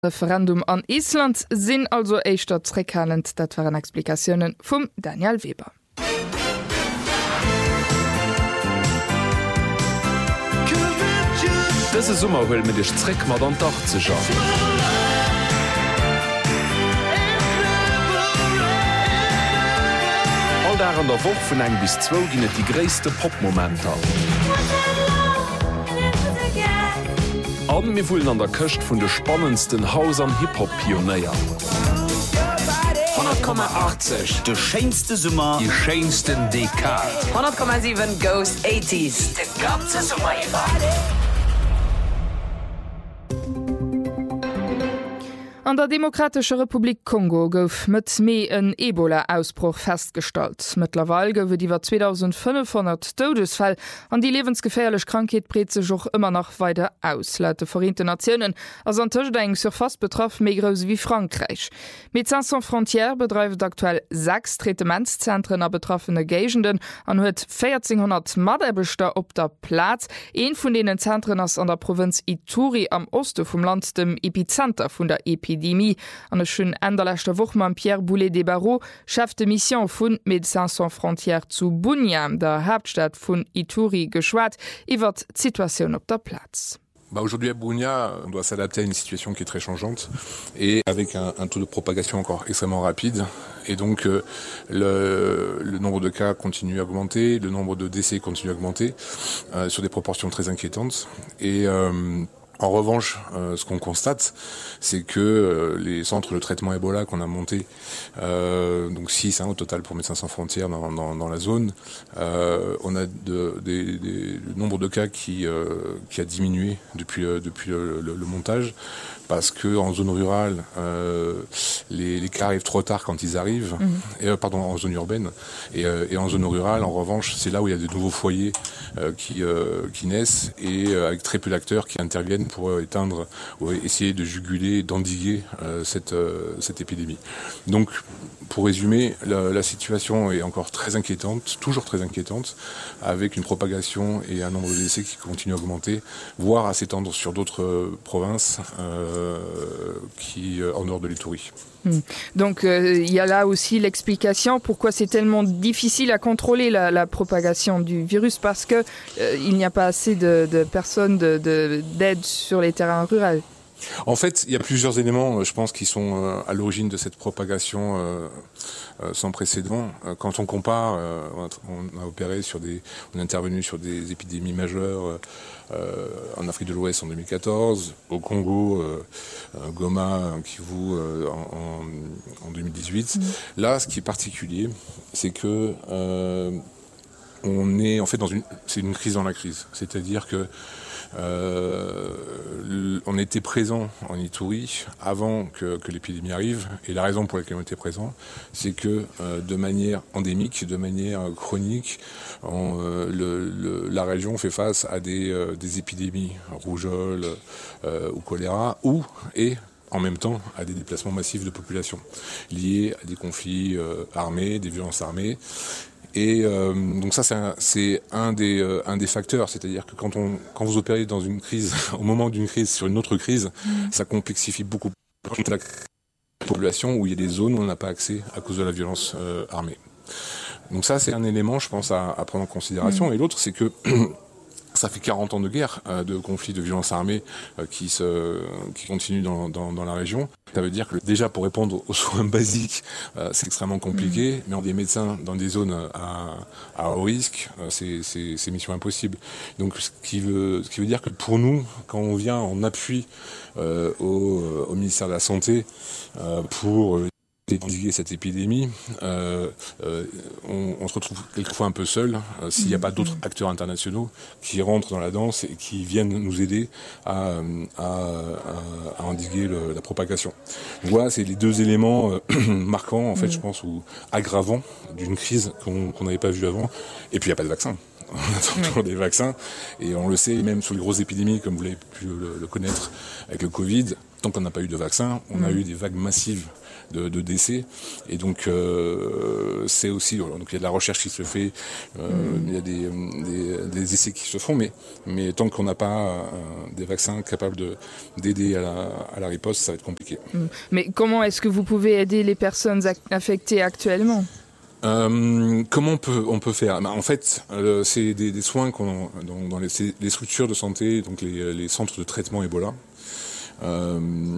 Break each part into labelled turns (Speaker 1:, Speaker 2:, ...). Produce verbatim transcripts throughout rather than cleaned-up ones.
Speaker 1: Referendum an Island sinn also eichter zreckhalend, dat waren Explikationen vum Daniel Weber.
Speaker 2: Dëse Summer hull mit Dich Zréck mat an Dach ze schaffen. All da an der Woch vun eng bis zwo ginnet die gréste Popmomenter. Aden mir vullen an der Köcht vun de spannendsten Haus an Hip-Hop-Pionéier.
Speaker 3: hundert Komma achtzig de scheinste Summer,
Speaker 2: Die scheinsten Dekad.
Speaker 4: hundert Komma sieben Ghost achtziger.
Speaker 3: de ganze Summer iwwer.
Speaker 1: An der Demokratische Republik Kongo gouf mit méi en Ebola-Ausbruch feststalt. Mittlerweile gowe iwwer zweitausendfünfhundert Todesfall an die lebensgefährlich Krankheit bret sich auch immer noch weiter aus. Laut der Vereinten Nationen as an Tischdenk sur fast betroffen méi groß wie Frankreich. Médecins Sans Frontières betreibt aktuell sechs Tretementszentren a betroffene Gegenden an huet vierzehnhundert Maderbeter op der Platz. Een von denen Zentren ass an der Provinz Ituri am Oste vom Land dem Epizenter vun der Epidemie. An e schon enderlegchte Woch ma Pierre Boulet de Barreau, Chef de Mission vun Médecins Sans Frontières zu Bunia, der Hauptstadt vun Ituri, geschwat iwwer d'Situation op der Platz.
Speaker 5: Bah aujourd'hui à Bunia, on doit s'adapter à une situation qui est très changeante et avec un, un taux de propagation encore extrêmement rapide. Et donc euh, le, le nombre de cas continue à augmenter, le nombre de décès continue à augmenter euh, sur des proportions très inquiétantes. Et euh, En revanche, euh, ce qu'on constate, c'est que euh, les centres de traitement Ebola qu'on a montés, euh, donc six hein, au total pour Médecins Sans Frontières dans, dans, dans la zone, euh, on a de, de, de, le nombre de cas qui, euh, qui a diminué depuis, euh, depuis le, le, le montage, parce qu'en zone rurale, euh, les, les cas arrivent trop tard quand ils arrivent, mmh. et, euh, pardon, en zone urbaine, et, euh, et en zone rurale, en revanche, c'est là où il y a de nouveaux foyers euh, qui, euh, qui naissent, et euh, avec très peu d'acteurs qui interviennent pour euh, éteindre ou essayer de juguler, d'endiguer euh, cette, euh, cette épidémie. Donc, pour résumer, la, la situation est encore très inquiétante, toujours très inquiétante, avec une propagation et un nombre de décès qui continue à augmenter, voire à s'étendre sur d'autres euh, provinces euh, qui, euh, en dehors de l'Ituri.
Speaker 1: Hmm. Donc euh, il y a là aussi l'explication pourquoi c'est tellement difficile à contrôler la, la propagation du virus, parce que euh, il n'y a pas assez de, de personnes de, de, d'aide sur les terrains ruraux.
Speaker 5: En fait, il y a plusieurs éléments, je pense, qui sont euh, à l'origine de cette propagation euh, euh, sans précédent. Euh, quand on compare, euh, on a opéré sur des, on est intervenu sur des épidémies majeures euh, en Afrique de l'Ouest en deux mille quatorze, au Congo, euh, euh, Goma, Kivu euh, en, en, en deux mille dix-huit. Mmh. Là, ce qui est particulier, c'est que euh, on est en fait dans une, c'est une crise dans la crise. C'est-à-dire que Euh, on était présent en Ituri avant que, que l'épidémie arrive, et la raison pour laquelle on était présent, c'est que euh, de manière endémique, de manière chronique, on, euh, le, le, la région fait face à des, euh, des épidémies, rougeole euh, ou choléra, ou et en même temps à des déplacements massifs de population liés à des conflits euh, armés, des violences armées. Et euh, donc ça, c'est un, c'est un, des, euh, un des facteurs, c'est-à-dire que quand, on, quand vous opérez dans une crise, au moment d'une crise sur une autre crise, mmh. ça complexifie beaucoup la population où il y a des zones où on n'a pas accès à cause de la violence euh, armée. Donc ça, c'est un élément, je pense, à, à prendre en considération. Mmh. Et l'autre, c'est que ça fait quarante ans de guerre, euh, de conflits, de violences armées euh, qui, se, qui continuent dans, dans, dans la région. Ça veut dire que déjà pour répondre aux soins basiques, euh, c'est extrêmement compliqué, mmh. mais on a des médecins dans des zones à, à haut risque, euh, c'est, c'est, c'est mission impossible. Donc ce qui, veut, ce qui veut dire que pour nous, quand on vient en appui euh, au, au ministère de la Santé euh, pour euh, endiguer cette épidémie, euh, euh, on, on se retrouve quelquefois un peu seul euh, s'il n'y a pas d'autres acteurs internationaux qui rentrent dans la danse et qui viennent nous aider à, à, à, à endiguer le, la propagation. Donc voilà, c'est les deux éléments euh, marquants, en fait, mmh. je pense, ou aggravants d'une crise qu'on qu'on n'avait pas vue avant. Et puis il n'y a pas de vaccin. On attend toujours des vaccins, et on le sait, même sur les grosses épidémies, comme vous l'avez pu le, le connaître avec le Covid, tant qu'on n'a pas eu de vaccin, on mmh. a eu des vagues massives de, de décès. Et donc, euh, c'est aussi... Donc, il y a de la recherche qui se fait, euh, mmh. il y a des, des, des essais qui se font, mais, mais tant qu'on n'a pas euh, des vaccins capables de, d'aider à la, à la riposte, ça va être compliqué.
Speaker 1: Mmh. Mais comment est-ce que vous pouvez aider les personnes affectées actuellement ?
Speaker 5: Euh, comment on peut on peut faire? Ben, en fait, euh, c'est des, des soins qu'on dans, dans les, les structures de santé, donc les, les centres de traitement Ebola, euh,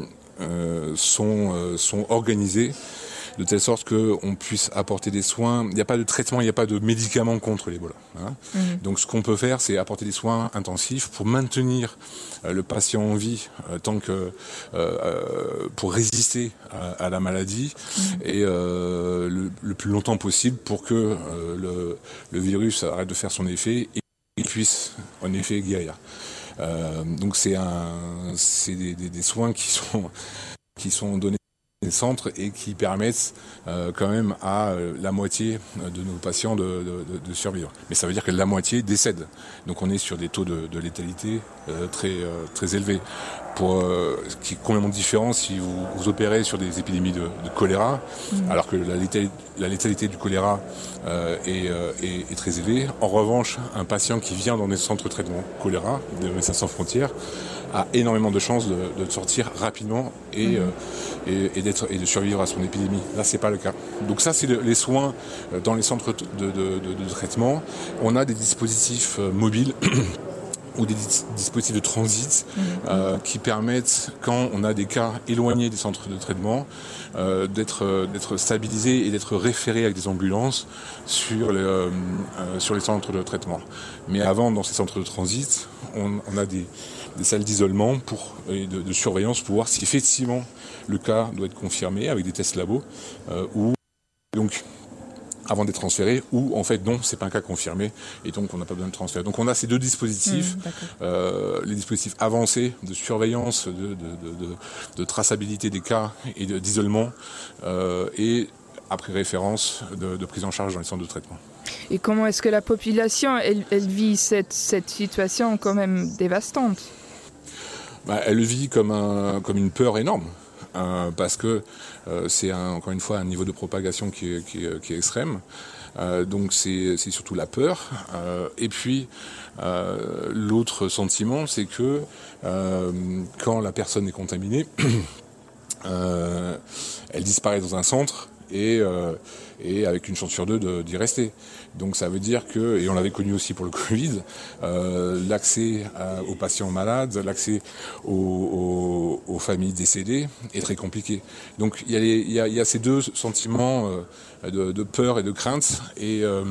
Speaker 5: euh, sont euh, sont organisés de telle sorte que on puisse apporter des soins. Il n'y a pas de traitement, il n'y a pas de médicaments contre l'Ebola. Hein. Mmh. Donc, ce qu'on peut faire, c'est apporter des soins intensifs pour maintenir euh, le patient en vie euh, tant que euh, euh, pour résister à, à la maladie mmh. et euh, le, le plus longtemps possible pour que euh, le, le virus arrête de faire son effet et qu'il puisse en effet guérir. Euh, donc, c'est un, c'est des, des, des soins qui sont qui sont donnés centres et qui permettent euh, quand même à euh, la moitié de nos patients de, de, de survivre. Mais ça veut dire que la moitié décède. Donc on est sur des taux de, de létalité euh, très, euh, très élevés. Pour, euh, qui est complètement différent si vous, vous opérez sur des épidémies de, de choléra, mmh. alors que la létalité, la létalité du choléra euh, est, euh, est, est très élevée. En revanche, un patient qui vient dans des centres de traitement choléra, de Médecins sans frontières, a énormément de chances de, de sortir rapidement et, mmh. euh, et, et, d'être, et de survivre à son épidémie. Là, c'est pas le cas. Donc ça, c'est le, les soins dans les centres de, de, de, de traitement. On a des dispositifs euh, mobiles ou des dis- dispositifs de transit mmh. euh, qui permettent, quand on a des cas éloignés des centres de traitement, euh, d'être, euh, d'être stabilisés et d'être référés avec des ambulances sur les, euh, euh, sur les centres de traitement. Mais avant, dans ces centres de transit, on, on a des, des salles d'isolement pour, et de, de surveillance pour voir si effectivement le cas doit être confirmé avec des tests labo euh, ou donc avant d'être transféré, ou en fait non, c'est pas un cas confirmé, et donc on n'a pas besoin de transfert. Donc on a ces deux dispositifs, mmh, euh, les dispositifs avancés de surveillance, de, de, de, de, de traçabilité des cas et de, d'isolement, euh, et après référence de, de prise en charge dans les centres de traitement.
Speaker 1: Et comment est-ce que la population, elle, elle vit cette, cette situation quand même dévastante ?
Speaker 5: Bah, elle vit comme, un, comme une peur énorme. Euh, parce que euh, c'est un, encore une fois un niveau de propagation qui est, qui est, qui est extrême. Euh, donc c'est, c'est surtout la peur. Euh, et puis euh, l'autre sentiment, c'est que euh, quand la personne est contaminée, euh, elle disparaît dans un centre et, euh, et avec une chance sur deux de, d'y rester. Donc ça veut dire que, et on l'avait connu aussi pour le Covid, euh, l'accès à, aux patients malades, l'accès aux, aux, aux familles décédées est très compliqué. Donc il y a, les, il y a, il y a ces deux sentiments euh, de, de peur et de crainte, et, euh,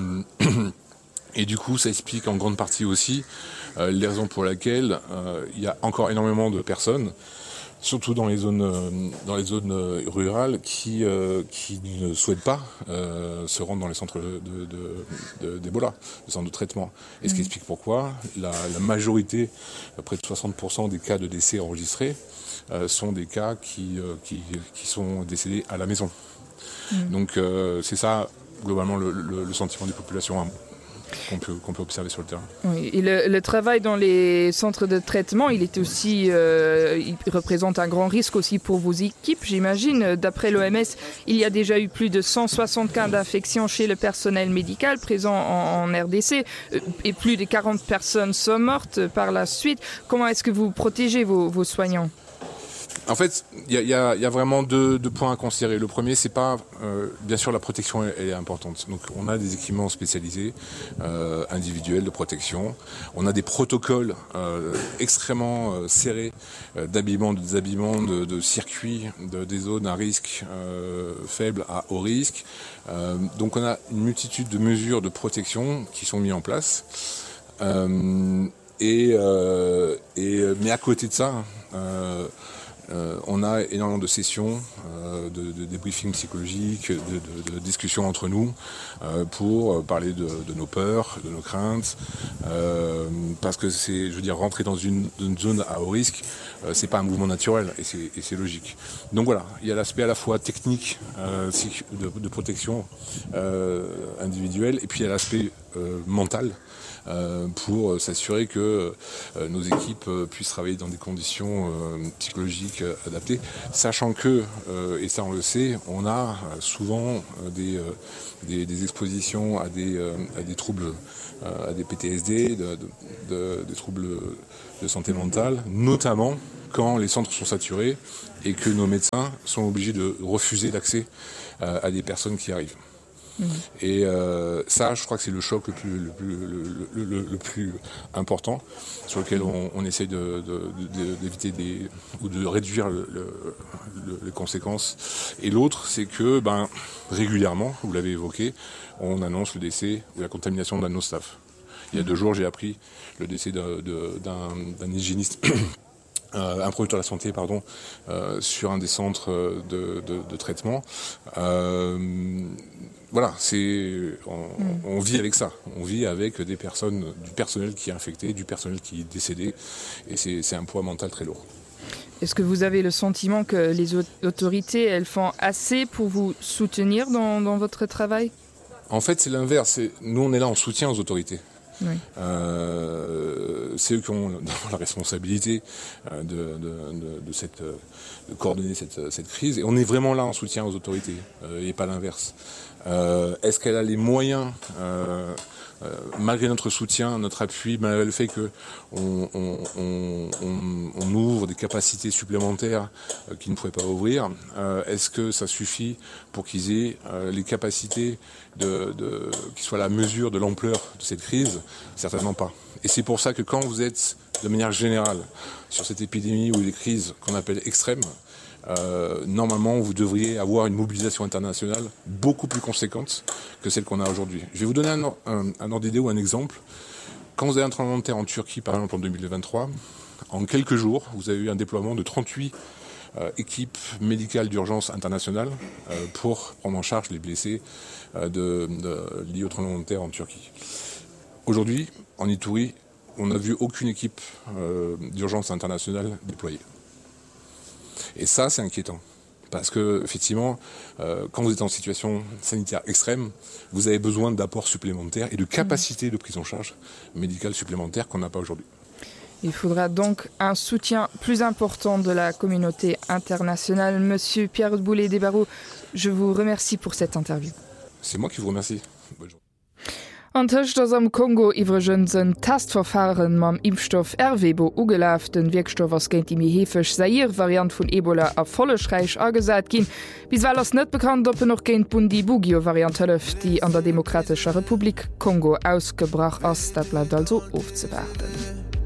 Speaker 5: et du coup ça explique en grande partie aussi euh, les raisons pour lesquelles euh, il y a encore énormément de personnes, surtout dans les zones, euh, dans les zones euh, rurales, qui, euh, qui ne souhaitent pas euh, se rendre dans les centres de, de, de, d'Ebola, les centres de traitement. Et ce qui explique pourquoi la, la majorité, près de soixante pour cent des cas de décès enregistrés, euh, sont des cas qui, euh, qui, qui sont décédés à la maison. Mmh. Donc euh, c'est ça, globalement, le, le, le sentiment des populations, hein, qu'on peut, qu'on peut observer sur le terrain.
Speaker 1: Oui, et le, le travail dans les centres de traitement, il est aussi, euh, il représente un grand risque aussi pour vos équipes, j'imagine. D'après l'O M S, il y a déjà eu plus de cent soixante cas d'infection chez le personnel médical présent en, en R D C, et plus de quarante personnes sont mortes par la suite. Comment est-ce que vous protégez vos, vos soignants ?
Speaker 5: En fait, il y, y, y a vraiment deux, deux points à considérer. Le premier, c'est pas, euh, bien sûr, la protection elle, elle est importante. Donc, on a des équipements spécialisés, euh, individuels de protection. On a des protocoles euh, extrêmement euh, serrés euh, d'habillement, de déshabillement, de, de circuits, de, des zones à risque euh, faible à haut risque. Euh, donc, on a une multitude de mesures de protection qui sont mises en place. Euh, et, euh, et mais à côté de ça. Euh, Euh, on a énormément de sessions, euh, de, de débriefing psychologique, de, de, de discussions entre nous euh, pour parler de, de nos peurs, de nos craintes, euh, parce que c'est, je veux dire, rentrer dans une, une zone à haut risque, euh, c'est pas un mouvement naturel et c'est, et c'est logique. Donc voilà, il y a l'aspect à la fois technique euh, de, de protection euh, individuelle, et puis il y a l'aspect euh, mentale euh, pour s'assurer que euh, nos équipes euh, puissent travailler dans des conditions euh, psychologiques euh, adaptées, sachant que, euh, et ça on le sait, on a euh, souvent euh, des, euh, des, des expositions à des, euh, à des troubles, euh, à des P T S D, de, de, de, des troubles de santé mentale, notamment quand les centres sont saturés et que nos médecins sont obligés de refuser l'accès euh, à des personnes qui arrivent. Mmh. Et euh, ça, je crois que c'est le choc le plus, le, plus, le, le, le plus important sur lequel on, on essaye de, de, de, d'éviter des, ou de réduire le, le, le, les conséquences. Et l'autre, c'est que ben, régulièrement, vous l'avez évoqué, on annonce le décès ou la contamination d'un de nos staffs. Il y a deux jours, j'ai appris le décès de, de, d'un, d'un hygiéniste. Euh, un producteur de la santé, pardon, euh, sur un des centres de, de, de traitement. Euh, voilà, c'est, on, mm. on vit avec ça. On vit avec des personnes, du personnel qui est infecté, du personnel qui est décédé, et c'est, c'est un poids mental très lourd.
Speaker 1: Est-ce que vous avez le sentiment que les autorités, elles font assez pour vous soutenir dans, dans votre travail ?
Speaker 5: En fait, c'est l'inverse. C'est, nous, on est là en soutien aux autorités.
Speaker 1: Oui.
Speaker 5: Euh, c'est eux qui ont la responsabilité de, de, de, de, cette, de coordonner cette, cette crise, et on est vraiment là en soutien aux autorités euh, et pas l'inverse. Euh, est-ce qu'elle a les moyens, euh, euh, malgré notre soutien, notre appui, malgré le fait que on, on, on, on ouvre des capacités supplémentaires euh, qu'ils ne pouvaient pas ouvrir, euh, est-ce que ça suffit pour qu'ils aient euh, les capacités de, de, qui soient à la mesure de l'ampleur de cette crise? Certainement pas. Et c'est pour ça que quand vous êtes de manière générale sur cette épidémie ou des crises qu'on appelle extrêmes, euh, normalement vous devriez avoir une mobilisation internationale beaucoup plus conséquente que celle qu'on a aujourd'hui. Je vais vous donner un, un, un ordre d'idée ou un exemple. Quand vous avez un tremblement de terre en Turquie, par exemple en deux mille vingt-trois, en quelques jours, vous avez eu un déploiement de trente-huit Euh, équipe médicale d'urgence internationale euh, pour prendre en charge les blessés euh, de, de, liés au tremblement de terre en Turquie. Aujourd'hui, en Ituri, on n'a vu aucune équipe euh, d'urgence internationale déployée. Et ça, c'est inquiétant. Parce que, effectivement, euh, quand vous êtes en situation sanitaire extrême, vous avez besoin d'apports supplémentaires et de capacités de prise en charge médicale supplémentaires qu'on n'a pas aujourd'hui.
Speaker 1: Il faudra donc un soutien plus important de la communauté internationale. Monsieur Pierre Boulet-Desbarreaux, je vous remercie pour cette interview.
Speaker 5: C'est moi qui vous remercie. Bonne journée.
Speaker 1: Ancht ass am Kongo iwwergens een Testverfahren mam Impfstoff Erwebo ugelaf den Wirkstoff ass géint imi hefech Sair Variant vun Ebola a volleschreich agesat ginn. Bis well ass net bekannt, op er noch géint Bundi-Bugio-Variant hëlleft, die an der Demokratischer Republik Kongo ausgebracht ass, dat bleibt also ofzewerden.